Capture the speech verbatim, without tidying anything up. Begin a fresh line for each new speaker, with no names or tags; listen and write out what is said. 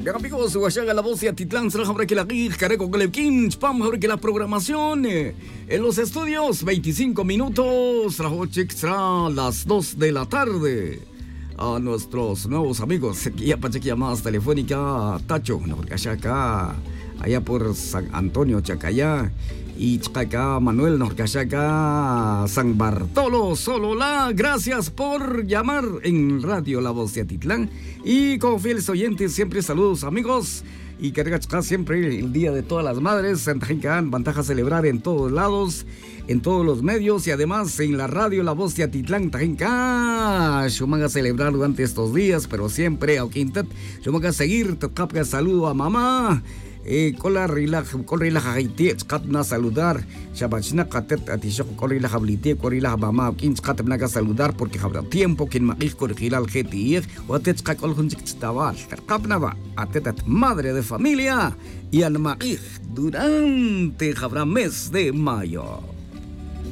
Ya amigos, Huachaga la voz de Atitlán, Srajabre que la Guij, Careco Glequín, Spam, Jabre que la programación. eh, En los estudios, veinticinco minutos, Rajoche Extra, las dos de la tarde. A nuestros nuevos amigos, aquí ya Pachequia más telefónica, Tacho, no, porque allá acá, allá por San Antonio, Chacayá. Y acá Manuel Norcachaca, San Bartolo, Sololá, gracias por llamar en Radio La Voz de Atitlán. Y como fieles oyentes, siempre saludos amigos. Y que acá siempre el Día de Todas las Madres, Santa Jincán, ventaja celebrar en todos lados, en todos los medios y además en la radio La Voz de Atitlán, Tajincán. Yo me haga celebrar durante estos días, pero siempre, aunque yo me haga seguir, te capga saludo a mamá. Eh, cola relaja, cola relaja haiti, skatna saludar, shabachna katet atisho, cola relaja blite, cola relaja mama, kin skatna ka saludar porque habrá tiempo que maíz corregirá el getier, o atet skakol hunjik tabal, terkapna va, atet madre de familia y al maíz durante habrá mes de mayo.